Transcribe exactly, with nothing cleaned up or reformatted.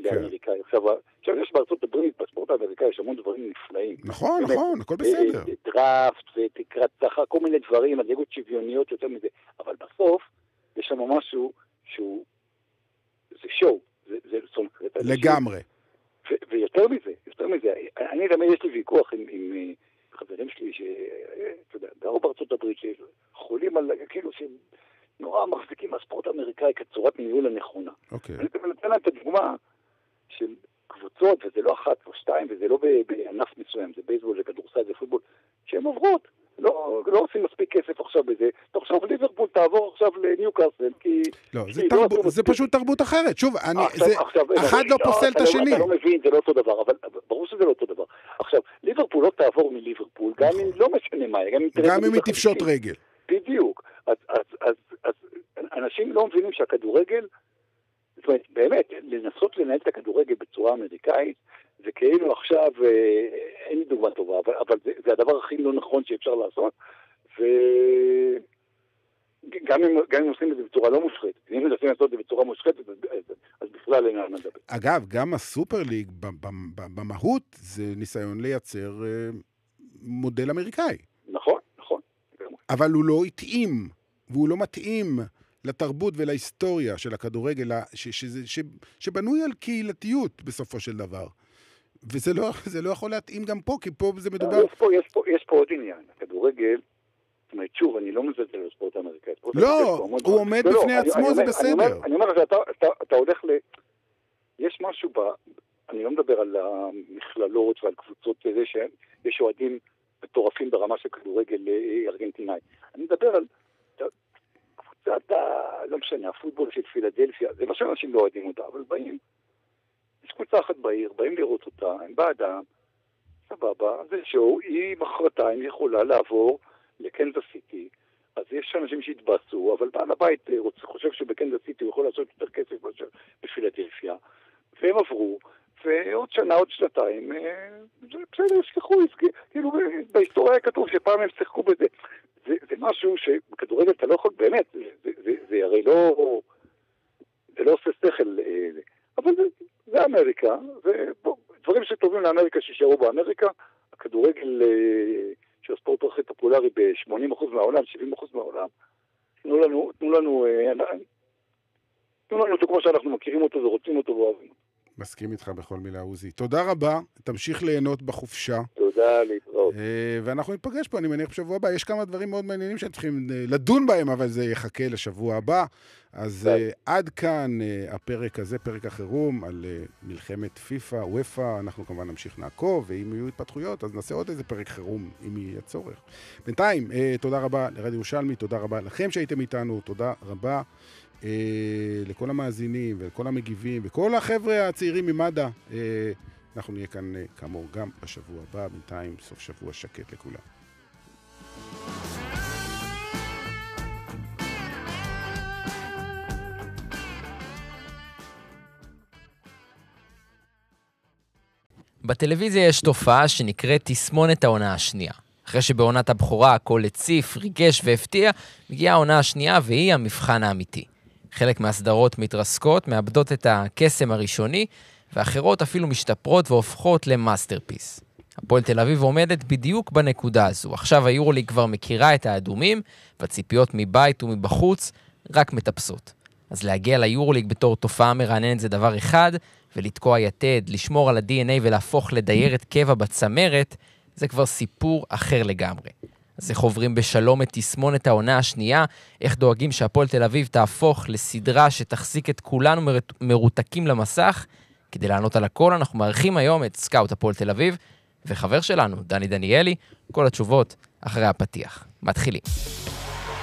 לאמריקאי. עכשיו, עכשיו יש בארצות הברית, בספורט האמריקאי, יש המון דברים נפלאים. נכון, נכון, הכל בסדר. דראפט ותקרת שכר, כל מיני דברים, הליגות שוויוניות יותר מזה. אבל בסוף, יש שם משהו שהוא, זה שואו. לגמרי. ויותר מזה, יותר מזה, אני תמיד יש לי ויכוח עם חברים שלי, שאתה יודע, גרו בארצות הברית, שחולים על, כאילו, שנורא מחזיקים מהספורט האמריקאי כצורת ניהול הנכונה. אוקיי. אני נותן להם את הדוגמה של קבוצות, וזה לא אחת או שתיים, וזה לא בענף מסוים, זה בייסבול, זה כדורסל, זה פוטבול, שהן עוברות. לא, לא עושים מספיק כסף עכשיו בזה. תחשוב, ליברפול תעבור עכשיו לניוקאסל, כי... לא, זה, תרב... לא זה פשוט תרבות אחרת. שוב, אני... עכשיו, זה... עכשיו, אחד לא, לא פוסל את השני. אתה לא מבין, זה לא אותו דבר, אבל ברור שזה לא אותו דבר. עכשיו, ליברפול לא תעבור מליברפול, גם אם לא משנה מה, גם אם... גם אם היא תפשוט רגל. בדיוק. אז, אז, אז, אז אנשים לא מבינים שהכדורגל, זאת אומרת, באמת, לנסות לנהל את הכדורגל בצורה אמריקאית, זה כאילו עכשיו, אין לי דוגמה טובה, אבל, אבל זה, זה הדבר הכי לא נכון שאפשר לעשות, וגם אם, גם אם עושים את זה בצורה לא מושחתת, אם מנסים לעשות את זה בצורה מושחתת, אז, אז, אז בכלל אין מה לדבר. אגב, גם הסופר ליג במהות, זה ניסיון לייצר מודל אמריקאי. נכון, נכון. אבל הוא לא התאים, והוא לא מתאים לתרבות ולהיסטוריה של הכדורגל, ש, שזה, ש, שבנוי על קהילתיות בסופו של דבר. וזה לא, זה לא יכול להתאים גם פה, כי פה זה מדובר... יש פה, יש פה, יש פה עוד עניין. הכדורגל, זאת אומרת, שוב, אני לא מזלזל בספורט האמריקאי. לא, הוא עומד בפני עצמו, זה בסדר. אני אומר לך, אתה הולך ל... יש משהו ב... אני לא מדבר על המכללות ועל קבוצות כזה, שיש אוהדים מטורפים ברמה של כדורגל ארגנטינאי. אני מדבר על קבוצת, לא משנה, הפוטבול של פילדלפיה, זה מה שאנשים לא אוהדים אותה, אבל באים, יש קבוצה אחת בעיר, באים לראות אותה, הם באדם, סבבה, זה שואו, היא מחרתיים יכולה לעבור לקנזס סיטי, אז יש אנשים שהתבאסו, אבל בעל הבית חושב שבקנזס סיטי הוא יכול לעשות יותר כסף בפילדלפיה, והם עברו, ועוד שנה, עוד שנתיים, בסדר, ישכחו, כאילו בהיסטוריה כתוב שפעם הם שיחקו בזה. זה, זה משהו שבכדורגל אתה לא יכול, באמת, זה, זה, זה הרי לא, זה לא עושה שכל, אבל זה, זה אמריקה, ודברים שטובים לאמריקה שישארו באמריקה, הכדורגל של הספורט הכי פופולרי ב-שמונים אחוז מהעולם, שבעים אחוז מהעולם, תנו לנו, תנו לנו, תנו לנו אותו כמו שאנחנו מכירים אותו ורוצים אותו ואוהבים אותו. מסכים איתך בכל מילה, עוזי. תודה רבה, תמשיך ליהנות בחופשה. תודה, להתראות. ואנחנו נתפגש פה, אני מניח בשבוע הבא. יש כמה דברים מאוד מעניינים שצריכים לדון בהם, אבל זה יחכה לשבוע הבא. אז עד כאן הפרק הזה, פרק החירום, על מלחמת פיפה, וויפה. אנחנו כמובן נמשיך לעקוב, ואם יהיו התפתחויות, אז נעשה עוד איזה פרק חירום, אם יהיה צורך. בינתיים, תודה רבה לרדיו ירושלמי, תודה רבה לכם שהייתם איתנו, תודה רבה. לכל המאזינים ולכל המגיבים וכל החבר'ה הצעירים ממד"א. אנחנו נהיה כאן כאמור גם בשבוע הבא, בינתיים סוף שבוע שקט לכולם. בטלוויזיה יש תופעה שנקראת תסמונת העונה השנייה. אחרי שבעונת הבכורה הכל הציף, ריגש והפתיע, מגיעה העונה השנייה והיא המבחן האמיתי. חלק מהסדרות מתרסקות, מאבדות את הקסם הראשוני, ואחרות אפילו משתפרות והופכות למאסטרפיס. הפועל תל אביב עומדת בדיוק בנקודה הזו. עכשיו היורוליג כבר מכירה את האדומים, והציפיות מבית ומבחוץ רק מטפסות. אז להגיע ליורוליג בתור תופעה מרעננת זה דבר אחד, ולתקוע יתד, לשמור על ה-די אן איי ולהפוך לדיירת קבע בצמרת, זה כבר סיפור אחר לגמרי. אז איך עוברים בשלום את תסמונת העונה השנייה, איך דואגים שהפועל תל אביב תהפוך לסדרה שתחזיק את כולנו מרותקים למסך. כדי לענות על הכל אנחנו מארחים היום את סקאוט הפועל תל אביב, וחבר שלנו, דני דניאלי, כל התשובות אחרי הפתיח. מתחילים.